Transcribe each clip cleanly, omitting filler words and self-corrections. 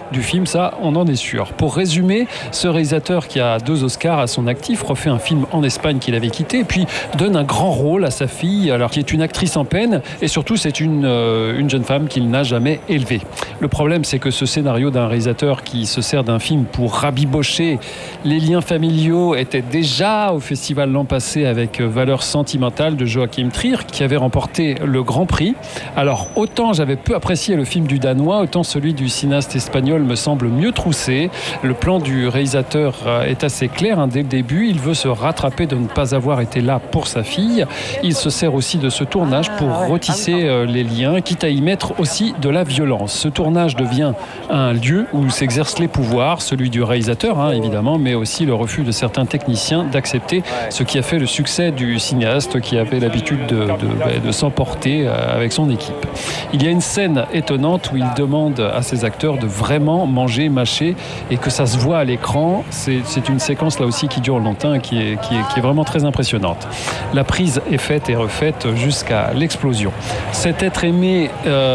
du film, ça on en est sûr. Pour résumer, ce réalisateur qui a 2 Oscars à son actif refait un film en Espagne qu'il avait quitté et puis donne un grand rôle à sa fille, alors qui est une actrice en peine et surtout c'est une jeune femme qu'il n'a jamais élevée. Le problème, c'est que ce scénario d'un réalisateur qui se sert d'un film pour rabibocher les liens familiaux était déjà au festival l'an passé avec Valeurs sentimentales de Joachim Trier qui avait remporté le Grand Prix. Alors autant j'avais peu apprécié le film du Danois, autant celui du cinéaste espagnol me semble mieux troussé. Le plan du réalisateur est assez clair dès le début. Il veut se rattraper de ne pas avoir été là pour sa fille. Il se sert aussi de ce tournage pour retisser les liens, quitte à y mettre aussi de la violence. Ce tournage devient un lieu où s'exercent les pouvoirs, celui du réalisateur évidemment, mais aussi le refus de certains techniciens d'accepter ce qui a fait le succès du cinéaste qui avait l'habitude de s'emporter avec son équipe. Il y a une scène étonnante où il demande à ses acteurs de vraiment manger, mâcher et que ça se voit à l'écran. C'est une séquence là aussi qui dure longtemps et qui est vraiment très impressionnante. La prise est faite et refaite jusqu'à l'explosion. Cet être aimé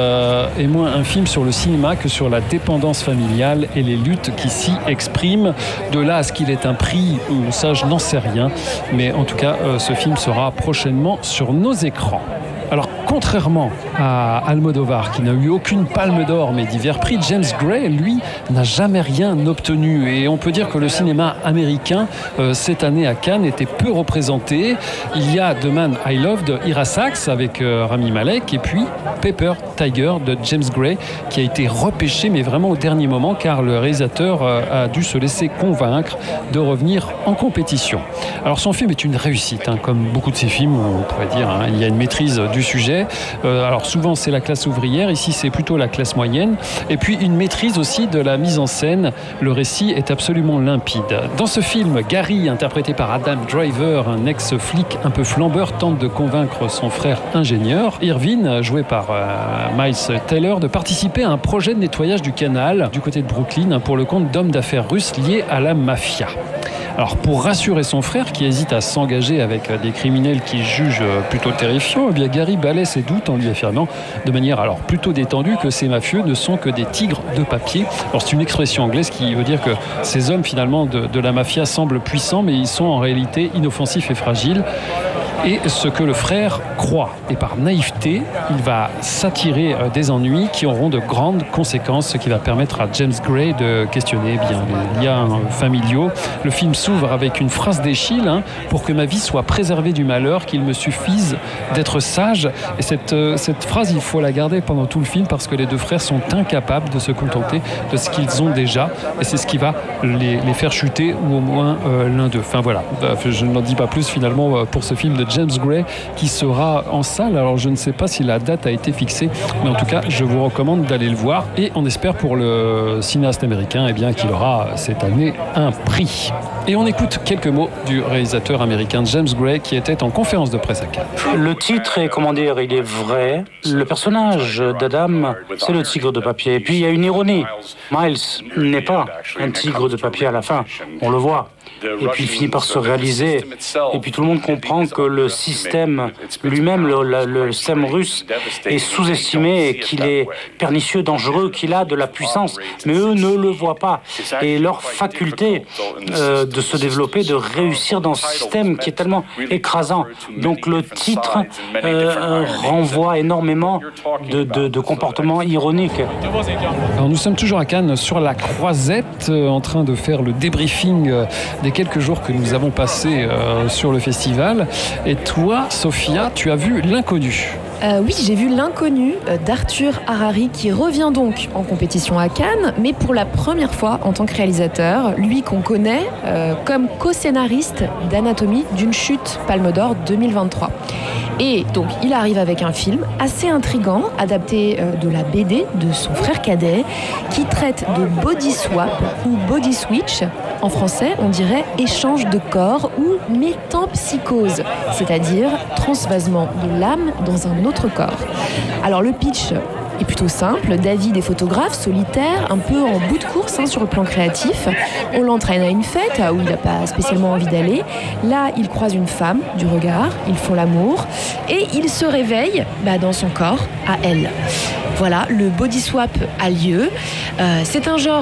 est moins un film sur le cinéma que sur la dépendance familiale et les luttes qui s'y expriment. De là à ce qu'il ait un prix, ça je n'en sais rien, mais en tout cas ce film sera prochainement sur nos écrans. Alors, contrairement à Almodovar, qui n'a eu aucune palme d'or mais divers prix, James Gray, lui, n'a jamais rien obtenu. Et on peut dire que le cinéma américain, cette année à Cannes, était peu représenté. Il y a The Man I Loved, Ira Sachs, avec Rami Malek, et puis Paper Tiger de James Gray, qui a été repêché, mais vraiment au dernier moment, car le réalisateur a dû se laisser convaincre de revenir en compétition. Alors, son film est une réussite, comme beaucoup de ses films, on pourrait dire. Il y a une maîtrise du sujet. Alors souvent c'est la classe ouvrière, ici c'est plutôt la classe moyenne. Et puis une maîtrise aussi de la mise en scène. Le récit est absolument limpide. Dans ce film, Gary, interprété par Adam Driver, un ex-flic un peu flambeur, tente de convaincre son frère ingénieur, Irvin, joué par Miles Taylor, de participer à un projet de nettoyage du canal du côté de Brooklyn pour le compte d'hommes d'affaires russes liés à la mafia. Alors pour rassurer son frère qui hésite à s'engager avec des criminels qu'il juge plutôt terrifiants, eh bien Gary balaie ses doutes en lui affirmant de manière alors plutôt détendue que ces mafieux ne sont que des tigres de papier. Alors c'est une expression anglaise qui veut dire que ces hommes finalement de la mafia semblent puissants mais ils sont en réalité inoffensifs et fragiles. Et ce que le frère croit. Et par naïveté, il va s'attirer des ennuis qui auront de grandes conséquences, ce qui va permettre à James Gray de questionner les liens familiaux. Le film s'ouvre avec une phrase d'Eschyle, pour que ma vie soit préservée du malheur, qu'il me suffise d'être sage. Et cette phrase, il faut la garder pendant tout le film parce que les deux frères sont incapables de se contenter de ce qu'ils ont déjà. Et c'est ce qui va les faire chuter, ou au moins l'un d'eux. Enfin voilà, je n'en dis pas plus finalement pour ce film de James Gray qui sera en salle. Alors je ne sais pas si la date a été fixée, mais en tout cas je vous recommande d'aller le voir et on espère pour le cinéaste américain qu'il aura cette année un prix. Et on écoute quelques mots du réalisateur américain James Gray qui était en conférence de presse à Cannes. Le titre est, il est vrai. Le personnage d'Adam, c'est le tigre de papier. Et puis il y a une ironie. Miles n'est pas un tigre de papier à la fin, on le voit. Et puis il finit par se réaliser. Et puis tout le monde comprend que le système lui-même, le système russe, est sous-estimé et qu'il est pernicieux, dangereux, qu'il a de la puissance. Mais eux ne le voient pas. Et leur faculté de se développer, de réussir dans ce système qui est tellement écrasant. Donc le titre renvoie énormément de comportements ironiques. Alors nous sommes toujours à Cannes sur la Croisette en train de faire le débriefing des quelques jours que nous avons passés sur le festival. Et toi, Sophia, tu as vu L'Inconnu. Oui, j'ai vu L'Inconnu d'Arthur Harari qui revient donc en compétition à Cannes, mais pour la première fois en tant que réalisateur, lui qu'on connaît comme co-scénariste d'Anatomie d'une chute Palme d'Or 2023. Et donc il arrive avec un film assez intriguant, adapté de la BD de son frère cadet, qui traite de body swap ou body switch. En français, on dirait échange de corps ou métampsychose, c'est-à-dire transvasement de l'âme dans un autre corps. Alors le pitch est plutôt simple. David est photographe, solitaire, un peu en bout de course sur le plan créatif. On l'entraîne à une fête où il n'a pas spécialement envie d'aller. Là, il croise une femme du regard, ils font l'amour et il se réveille dans son corps à elle. Voilà, le body swap a lieu. C'est un genre